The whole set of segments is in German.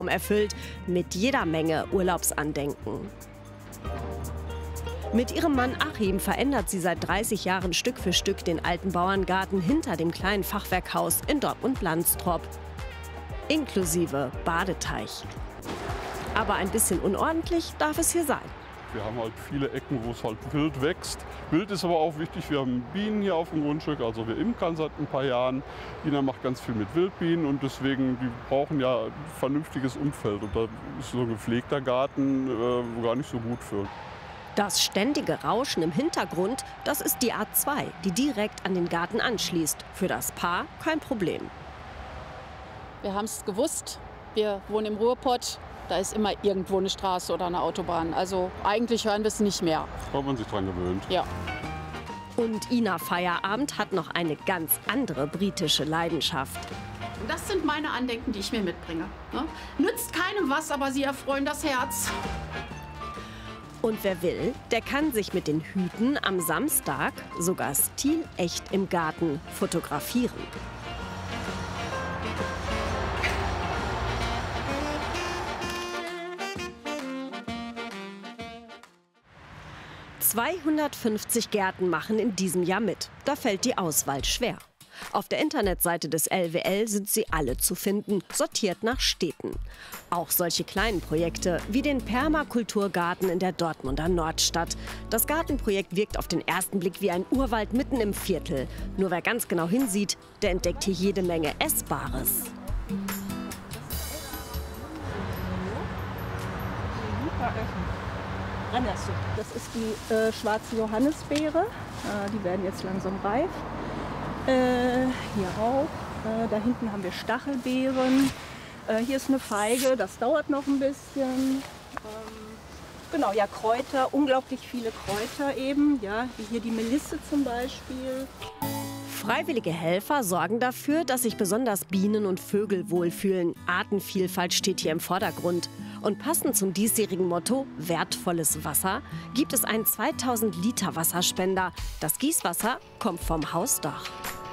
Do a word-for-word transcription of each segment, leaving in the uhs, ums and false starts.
erfüllt mit jeder Menge Urlaubsandenken. Mit ihrem Mann Achim verändert sie seit dreißig Jahren Stück für Stück den alten Bauerngarten hinter dem kleinen Fachwerkhaus in Dortmund-Landstrop. Inklusive Badeteich. Aber ein bisschen unordentlich darf es hier sein. Wir haben halt viele Ecken, wo es halt wild wächst. Wild ist aber auch wichtig. Wir haben Bienen hier auf dem Grundstück, also wir imkern seit ein paar Jahren. Ina macht ganz viel mit Wildbienen und deswegen, die brauchen ja ein vernünftiges Umfeld. Und da ist so ein gepflegter Garten äh, gar nicht so gut für. Das ständige Rauschen im Hintergrund, das ist die A zwei, die direkt an den Garten anschließt. Für das Paar kein Problem. Wir haben es gewusst, wir wohnen im Ruhrpott. Da ist immer irgendwo eine Straße oder eine Autobahn. Also eigentlich hören wir es nicht mehr. Weil man sich dran gewöhnt. Ja. Und Ina Feierabend hat noch eine ganz andere britische Leidenschaft. Das sind meine Andenken, die ich mir mitbringe. Ne? Nützt keinem was, aber sie erfreuen das Herz. Und wer will, der kann sich mit den Hüten am Samstag sogar stilecht im Garten fotografieren. zweihundertfünfzig Gärten machen in diesem Jahr mit. Da fällt die Auswahl schwer. Auf der Internetseite des L W L sind sie alle zu finden, sortiert nach Städten. Auch solche kleinen Projekte wie den Permakulturgarten in der Dortmunder Nordstadt. Das Gartenprojekt wirkt auf den ersten Blick wie ein Urwald mitten im Viertel. Nur wer ganz genau hinsieht, der entdeckt hier jede Menge Essbares. Das ist die äh, schwarze Johannisbeere. Äh, die werden jetzt langsam reif. Äh, hier auch. Äh, da hinten haben wir Stachelbeeren. Äh, hier ist eine Feige, das dauert noch ein bisschen. Ähm, genau, ja, Kräuter, unglaublich viele Kräuter eben. Ja, wie hier die Melisse zum Beispiel. Freiwillige Helfer sorgen dafür, dass sich besonders Bienen und Vögel wohlfühlen. Artenvielfalt steht hier im Vordergrund. Und passend zum diesjährigen Motto wertvolles Wasser gibt es einen zweitausend Liter Wasserspender. Das Gießwasser kommt vom Hausdach.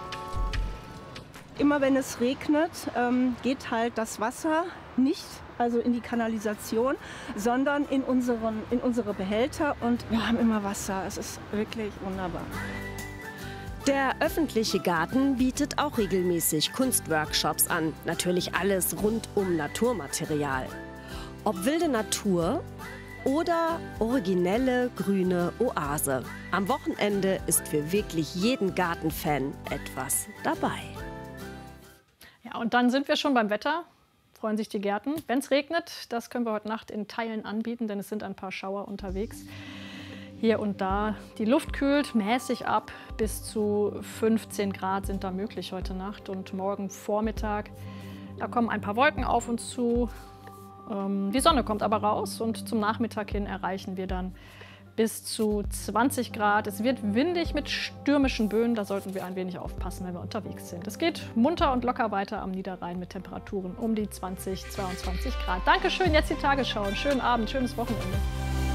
Immer wenn es regnet, ähm, geht halt das Wasser nicht also in die Kanalisation, sondern in, unseren, in unsere Behälter. Und wir haben immer Wasser. Es ist wirklich wunderbar. Der öffentliche Garten bietet auch regelmäßig Kunstworkshops an. Natürlich alles rund um Naturmaterial. Ob wilde Natur oder originelle grüne Oase. Am Wochenende ist für wirklich jeden Gartenfan etwas dabei. Ja, und dann sind wir schon beim Wetter. Freuen sich die Gärten. Wenn es regnet, das können wir heute Nacht in Teilen anbieten, denn es sind ein paar Schauer unterwegs. Hier und da. Die Luft kühlt mäßig ab. Bis zu fünfzehn Grad sind da möglich heute Nacht und morgen Vormittag. Da kommen ein paar Wolken auf uns zu. Die Sonne kommt aber raus und zum Nachmittag hin erreichen wir dann bis zu zwanzig Grad. Es wird windig mit stürmischen Böen, da sollten wir ein wenig aufpassen, wenn wir unterwegs sind. Es geht munter und locker weiter am Niederrhein mit Temperaturen um die zwanzig, zweiundzwanzig Grad. Dankeschön, jetzt die Tagesschau. Einen schönen Abend, schönes Wochenende.